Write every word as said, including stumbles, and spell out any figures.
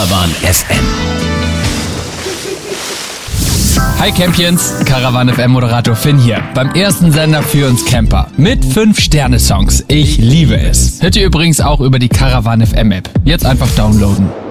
Caravan F M. Hi Campions, Caravan F M-Moderator Finn hier. Beim ersten Sender für uns Camper. Mit fünf Sterne Songs. Ich liebe es. Hört ihr übrigens auch über die Caravan F M-App. Jetzt einfach downloaden.